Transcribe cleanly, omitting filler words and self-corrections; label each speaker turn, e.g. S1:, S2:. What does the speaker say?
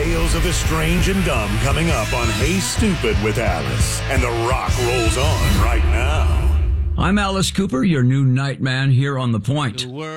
S1: Tales of the Strange and Dumb coming up on Hey Stupid with Alice. And The Rock rolls on right now.
S2: I'm Alice Cooper, your new nightman here on The Point.